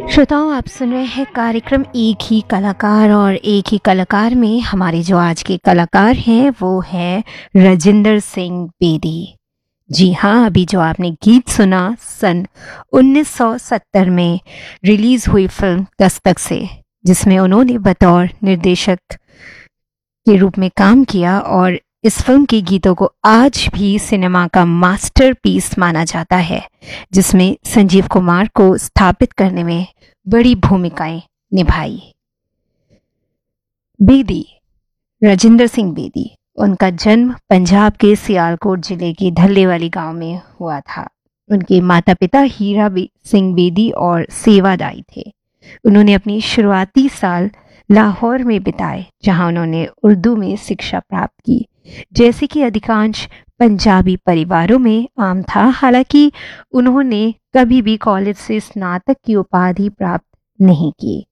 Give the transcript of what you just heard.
श्रोताओं, आप सुन रहे हैं कार्यक्रम एक ही कलाकार। और एक ही कलाकार में हमारे जो आज के कलाकार हैं वो है राजिंदर सिंह बेदी। जी हाँ, अभी जो आपने गीत सुना सन 1970 में रिलीज हुई फिल्म दस्तक से, जिसमें उन्होंने बतौर निर्देशक के रूप में काम किया। और इस फिल्म के गीतों को आज भी सिनेमा का मास्टरपीस माना जाता है, जिसमें संजीव कुमार को स्थापित करने में बड़ी भूमिकाएं निभाई। बेदी, राजिंदर सिंह बेदी, उनका जन्म पंजाब के सियालकोट जिले के धल्लेवाली गांव में हुआ था। उनके माता पिता हीरा सिंह बेदी और सेवादाई थे। उन्होंने अपनी शुरुआती साल लाहौर में बिताए, जहां उन्होंने उर्दू में शिक्षा प्राप्त की, जैसे कि अधिकांश पंजाबी परिवारों में आम था। हालांकि उन्होंने कभी भी कॉलेज से स्नातक की उपाधि प्राप्त नहीं की।